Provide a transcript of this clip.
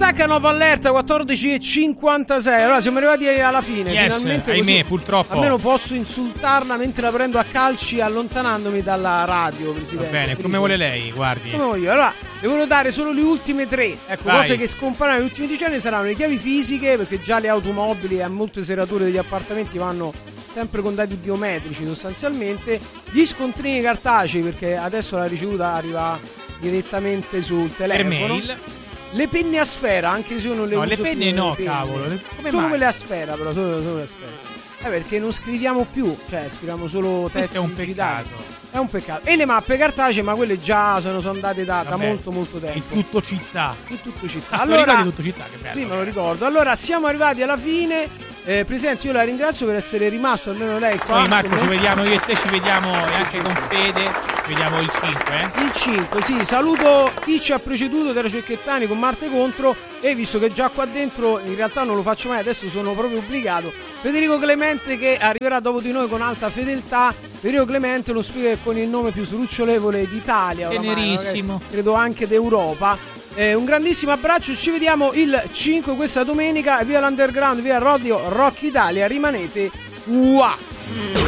Attacca Nova Allerta 14:56. Allora siamo arrivati alla fine. Finalmente, ahimè, purtroppo. Almeno posso insultarla mentre la prendo a calci allontanandomi dalla radio, Presidente. Va bene, come vuole lei, guardi. Come voglio. Allora, le volevo dare solo le ultime 3. Ecco, Vai. cose che scompaiono negli ultimi 10 anni saranno le chiavi fisiche, perché già le automobili e molte serrature degli appartamenti vanno sempre con dati biometrici sostanzialmente. Gli scontrini cartacei, perché adesso la ricevuta arriva direttamente sul telefono. Per mail. Le penne a sfera, anche se io non le uso. No, le penne no, penne. cavolo. Come Solo mai? quelle a sfera, però, solo le sfere. Perché non scriviamo più, cioè scriviamo solo testi Questo è un digitali. peccato. È un peccato. E le mappe cartacee, ma quelle già sono andate da molto molto tempo. Il tutto città. In tutto città. Allora, tutto città, che bello. Sì, me lo ricordo. Allora, siamo arrivati alla fine. Presidente, io la ringrazio per essere rimasto, almeno lei qua. Noi Marco ci vediamo, io e te ci vediamo e anche con Fede. Ci vediamo il 5, Il 5, sì. Saluto chi ci ha preceduto, Tero Cecchettani con Marte Contro. E visto che già qua dentro in realtà non lo faccio mai, adesso sono proprio obbligato. Federico Clemente, che arriverà dopo di noi con alta fedeltà. Federico Clemente, lo speaker con il nome più srucciolevole d'Italia, tenerissimo, credo anche d'Europa. Un grandissimo abbraccio, ci vediamo il 5 questa domenica. Via l'Underground, via Radio Rock Italia, rimanete qua.